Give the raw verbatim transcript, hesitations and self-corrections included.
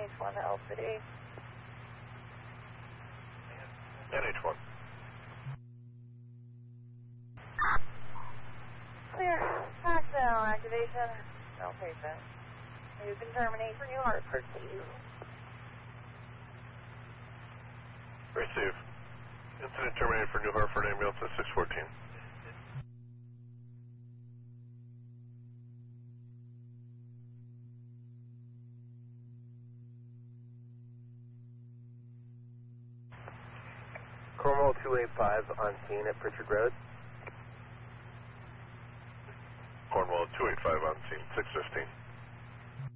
H one to L C D. N H one. Clear. Axel activation. No patient. You can terminate for New Hartford, please. Receive. Incident terminated for New Hartford ambulance at six fourteen. Cornwall two eight five on scene at Pritchard Road. Cornwall two eight five on scene, six fifteen.